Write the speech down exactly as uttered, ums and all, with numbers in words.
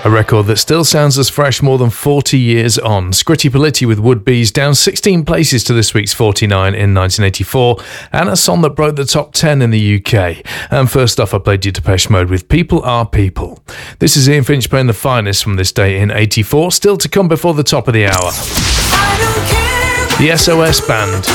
A record that still sounds as fresh more than forty years on. Scritti Politti with Would Be's down sixteen places to this week's forty-nine in nineteen eighty-four, and a song that broke the top ten in the U K. And first off, I played you Depeche Mode with People Are People. This is Ian Finch playing the finest from this day in eighty-four, still to come before the top of the hour. The S O S Band.